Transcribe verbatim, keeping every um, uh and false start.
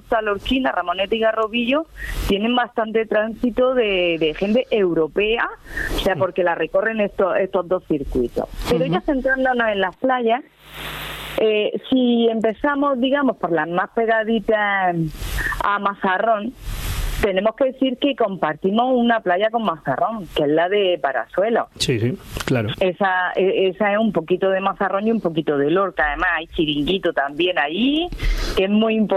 costa lorquina, Ramoneta y Garrobillo, tienen bastante tránsito de, de gente europea, o sea, porque la recorren estos, estos dos circuitos. Pero uh-huh. ya centrándonos en las playas, eh, si empezamos, digamos, por las más pegaditas a Mazarrón, tenemos que decir que compartimos una playa con Mazarrón, que es la de Parasuelo. Sí, sí, claro. Esa, esa es un poquito de Mazarrón y un poquito de Lorca. Además, hay chiringuito también allí, que es muy importante.